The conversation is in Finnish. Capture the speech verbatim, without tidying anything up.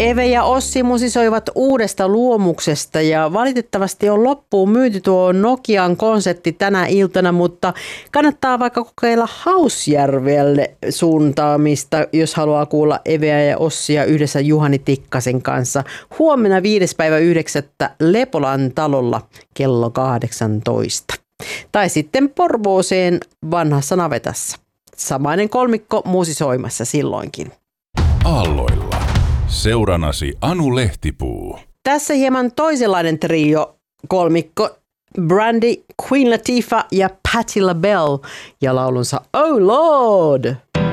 Eve ja Ossi musisoivat uudesta luomuksesta ja valitettavasti on loppuun myyty tuo Nokian konsepti tänä iltana, mutta kannattaa vaikka kokeilla Hausjärvelle suuntaamista, jos haluaa kuulla Eveä ja Ossia yhdessä Juhani Tikkasen kanssa. Huomenna viides päivä yhdeksättä Lepolan talolla kello kahdeksantoista. Tai sitten Porvooseen vanhassa navetassa. Samainen kolmikko musisoimassa silloinkin. Aalloilla. Seuranasi Anu Lehtipuu. Tässä hieman toisenlainen trio kolmikko. Brandy, Queen Latifah ja Patti LaBelle ja laulunsa Oh Lord.